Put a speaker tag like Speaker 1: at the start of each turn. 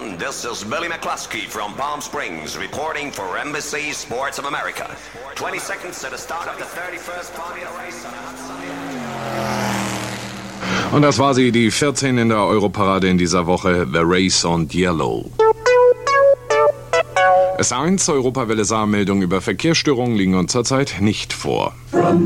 Speaker 1: gentlemen, this is Billy McCluskey from Palm Springs reporting for Embassy Sports of America. 20 seconds to the start of the 31st Formula Race on a hot Sunday.
Speaker 2: Und das war sie, die 14 in der Europarade in dieser Woche, The Race on Yellow. S1, Europawelle Saarmeldungen über Verkehrsstörungen liegen uns zurzeit nicht vor.